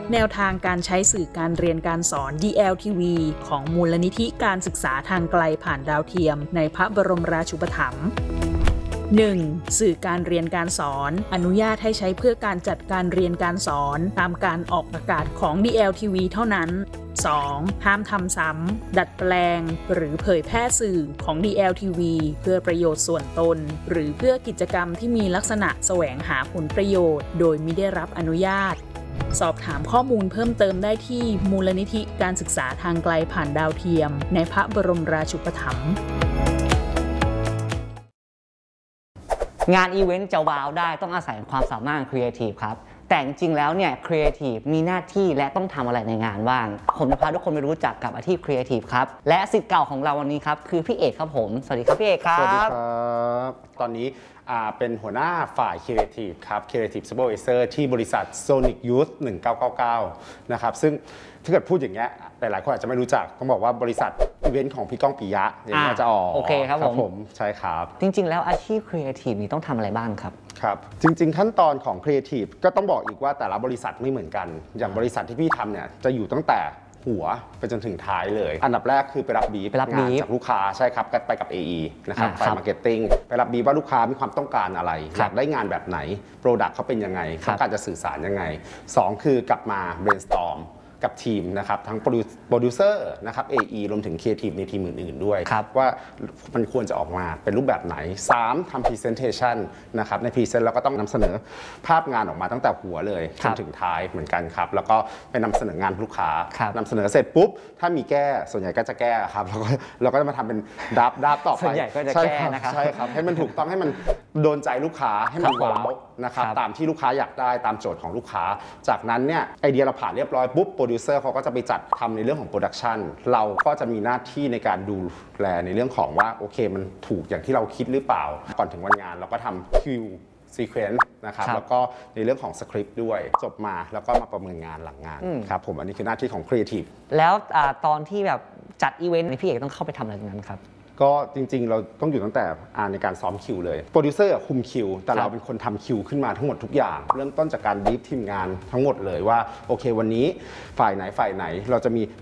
แนวทางการใช้สื่อการเรียนการสอน DLTV ของมูลนิธิการศึกษาทางไกลผ่านดาวเทียมในพระบรมราชูปถัมภ์ 1. สื่อการเรียนการสอนอนุญาตให้ใช้เพื่อการจัดการเรียนการสอนตามการออกอากาศของ DLTV เท่านั้น 2. ห้ามทำซ้ำดัดแปลงหรือเผยแพร่สื่อของ DLTV เพื่อประโยชน์ส่วนตนหรือเพื่อกิจกรรมที่มีลักษณะแสวงหาผลประโยชน์โดยมิได้รับอนุญาตสอบถามข้อมูลเพิ่มเติมได้ที่มูลนิธิการศึกษาทางไกลผ่านดาวเทียมในพระบรมราชูปถัมภ์งานอีเวนต์จะว้าวได้ต้องอาศัยความสามารถครีเอทีฟครับแต่จริงๆแล้วเนี่ยครีเอทีฟมีหน้าที่และต้องทำอะไรในงานบ้างผมจะพาทุกคนไปรู้จักกับอาชีพครีเอทีฟครับและศิษย์เก่าของเราวันนี้ครับคือพี่เอกครับผมสวัสดีครับพี่เอกครับสวัสดีครับตอนนี้เป็นหัวหน้าฝ่าย Creative ครับ Creative Supervisor ที่บริษัท Sonic Youth 1999นะครับซึ่งถ้าเกิดพูดอย่างเงี้ยหลายๆคนอาจจะไม่รู้จักต้องบอกว่าบริษัทอีเวนต์ของพี่ก้องปิยะอย่างนี้จะออกโอเคครับผมใช่ครับจริงๆแล้วอาชีพครีเอทีฟนี้ต้องทำอะไรบ้างครับครับจริงๆขั้นตอนของ Creative ก็ต้องบอกอีกว่าแต่ละบริษัทไม่เหมือนกันอย่างบริษัทที่พี่ทำเนี่ยจะอยู่ตั้งแต่หัวไปจนถึงท้ายเลยอันดับแรกคือไปรับบีฟงานจากลูกค้าใช่ครับไปกับ AE นะครับฝ่ายมาร์เก็ตติ้งไปรับบีฟว่าลูกค้ามีความต้องการอะไรอยากได้งานแบบไหนโปรดักต์เขาเป็นยังไงต้องการจะสื่อสารยังไง2คือกลับมา brainstorm กับทีมนะครับทั้งโปรดิวเซอร์นะครับ AE รวมถึงครีเอทีฟในทีมอื่นๆด้วยว่ามันควรจะออกมาเป็นรูปแบบไหน3ทำ presentation นะครับใน present เราก็ต้องนำเสนอภาพงานออกมาตั้งแต่หัวเลยจนถึงท้ายเหมือนกันครับแล้วก็ไปนำเสนองานลูกค้านำเสนอเสร็จปุ๊บถ้ามีแก้ส่วนใหญ่ก็จะแก้ครับเราก็จะมาทำเป็นดับต่อไปส่วนใหญ่ก็จะแก้นะครับใช่ครับให้มันถูกต้องให้มันโดนใจลูกค้าให้มันว้าวนะครับตามที่ลูกค้าอยากได้ตามโจทย์ของลูกค้าจากนั้นเนี่ยไอเดียเราผ่านเรียบร้อยปุ๊บโปรดิวเซอร์เขาก็จะไปจัดทำในเรื่องของโปรดักชันเราก็จะมีหน้าที่ในการดูแลในเรื่องของว่าโอเคมันถูกอย่างที่เราคิดหรือเปล่าก่อนถึงวันงานเราก็ทำคิวซีเควนซ์นะครับแล้วก็ในเรื่องของสคริปต์ด้วยจบมาแล้วก็มาประเมินงานหลังงานครับผมอันนี้คือหน้าที่ของครีเอทีฟแล้วตอนที่แบบจัดอีเวนต์พี่เอกต้องเข้าไปทำอะไรตรงนั้นครับก็จริงๆเราต้องอยู่ตั้งแต่ในการซ้อมคิวเลยโปรดิวเซอร์คุมคิวแต่เราเป็นคนทำคิวขึ้นมาทั้งหมดทุกอย่างเริ่มต้นจากการบีฟทีมงานทั้งหมดเลยว่าโอเควันนี้ฝ่ายไหนเราจะมี